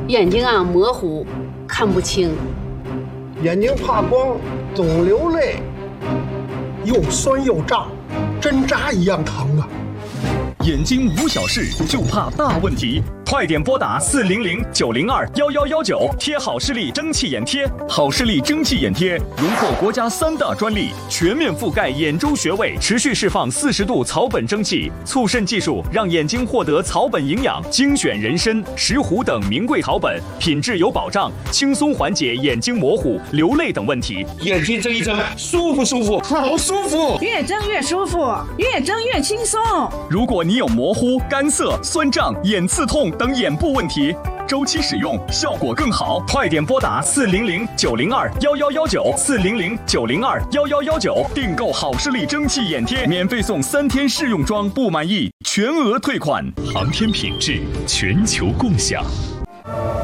眼睛啊模糊，看不清， 眼睛怕光，总流泪， 又酸又胀，针扎一样疼啊！ 眼睛无小事，就怕大问题。快点拨打400-902-1119，贴好视力蒸汽眼贴。好视力蒸汽眼贴荣获国家3大专利，全面覆盖眼周穴位，持续释放40度草本蒸汽，促渗技术让眼睛获得草本营养，精选人参、石斛等名贵草本，品质有保障，轻松缓解眼睛模糊、流泪等问题。 眼睛睁一睁，舒服舒服，好舒服， 越睁越舒服，越睁越轻松。 如果你有模糊、干涩、酸胀、眼刺痛等眼部问题，周期使用效果更好。快点拨打400-902-1119，400-902-1119，订购好视力蒸汽眼贴，免费送3天试用装，不满意全额退款。航天品质，全球共享。